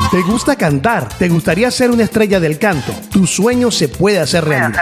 ¿Te gusta cantar? ¿Te gustaría ser una estrella del canto? Tu sueño se puede hacer realidad.